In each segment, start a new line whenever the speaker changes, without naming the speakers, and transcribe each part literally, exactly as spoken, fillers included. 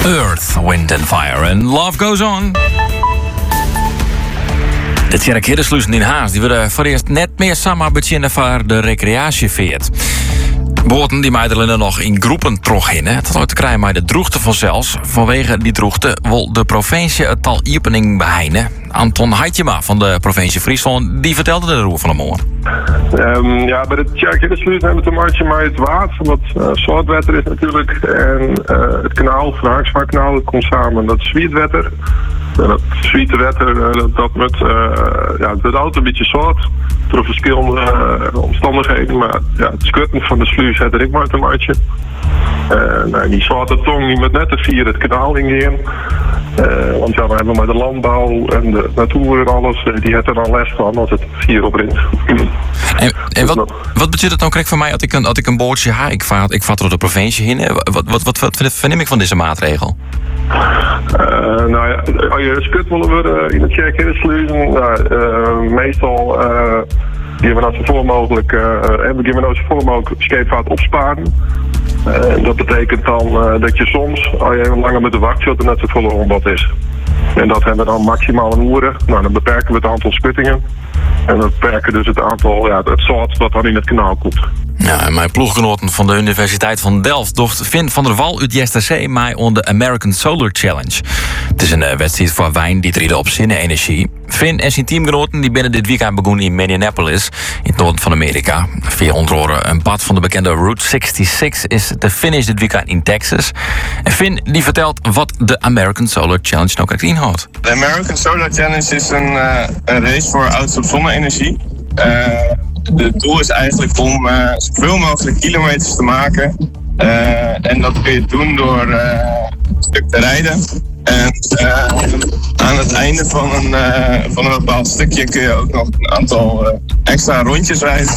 Earth, Wind and Fire and Love Goes On. De Tjerk Hiddersluizen in Haas die willen voor eerst net meer samen beginnen voor de recreatieveert. Boten die meidelen nog in groepen terughinnen. Het had te krijgen met de droogte vanzelfs. Vanwege die droogte wil de provincie het tal opening beheinen. Anton Heitjema van de provincie Friesland die vertelde er over van de morgen.
Um, ja, bij de Tjerk Hiddersluizen hebben we te maken met het water. Wat uh, zoutwater is natuurlijk. En uh, het kanaal, het Haaksvaartkanaal, dat komt samen. Dat is zwietwater. En dat zwietwater, uh, dat, dat met uh, ja, het wordt altijd een beetje zout. Door verschillende uh, omstandigheden. Maar ja, het schutten van de sluis had er ik maar te maken. Uh, nou, die zwarte tong die met net te vier het kanaal ingaan. Uh, want ja, we hebben maar de landbouw en de natuur en alles, uh, die heeft er dan les van als het vier opbrengt.
En, en wat, wat betekent het dan krijg voor mij als ik een, als ik een bootje ha? Ik vaar, ik vaar door de provincie heen. Wat, wat, wat, wat verneem ik van deze maatregel?
Uh, nou ja, als je skut willen worden in het Tjerk Hiddersluizen, nou, uh, meestal uh, geven we dat zoveel mogelijk, uh, en we geven we zoveel mogelijk scheepvaart opsparen. Uh, dat betekent dan uh, dat je soms, als je langer met de wacht zit, er net zoveel onbod is. En dat hebben we dan maximaal een uren. Nou, dan beperken we het aantal skuttingen. En we beperken dus het aantal, ja, het zout wat dan in het kanaal komt.
Ja, mijn ploeggenoten van de Universiteit van Delft docht Finn van der Wal uit J S T C mij onder de American Solar Challenge. Het is een uh, wedstrijd voor wijn die drieden op zinnenergie. Finn en zijn teamgenoten die binnen dit weekend begonnen in Minneapolis, in het noorden van Amerika. Via onder een pad van de bekende Route zesenzestig is de finish dit weekend in Texas. En Finn die vertelt wat de American Solar Challenge nou eigenlijk inhoudt.
De American Solar Challenge is een, uh, een race voor auto's op zonne-energie. Uh, Het doel is eigenlijk om uh, zoveel mogelijk kilometers te maken. Uh, en dat kun je doen door uh, een stuk te rijden. En uh, aan het einde van een, uh, van een bepaald stukje kun je ook nog een aantal uh, extra rondjes rijden.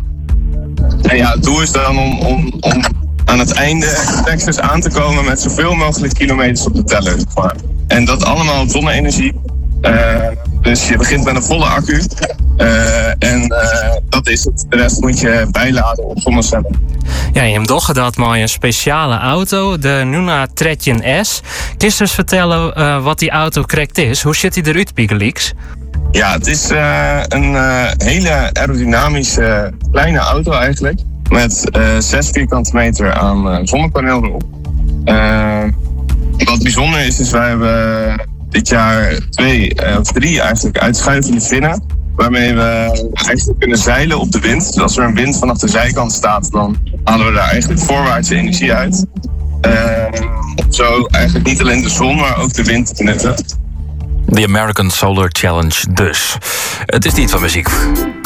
En ja, het doel is dan om, om, om aan het einde in Texas aan te komen met zoveel mogelijk kilometers op de teller. En dat allemaal op zonne-energie. Uh, dus je begint met een volle accu. Uh, en uh, dat is het. De rest moet je bijladen op zonnecellen.
Ja, je hebt toch gedaan met een speciale auto, de Nuna dertien S. Kun je dus vertellen uh, wat die auto correct is? Hoe ziet hij eruit, Piegelix?
Ja, het is uh, een uh, hele aerodynamische kleine auto eigenlijk. Met uh, zes vierkante meter aan uh, zonnepaneel erop. Uh, wat bijzonder is, is wij hebben dit jaar twee uh, of drie eigenlijk uitschuivende vinnen. Waarmee we eigenlijk kunnen zeilen op de wind. Dus als er een wind vanaf de zijkant staat, dan halen we daar eigenlijk voorwaartse energie uit. Uh, om zo eigenlijk niet alleen de zon, maar ook de wind te benutten.
De American Solar Challenge dus. Het is niet van muziek.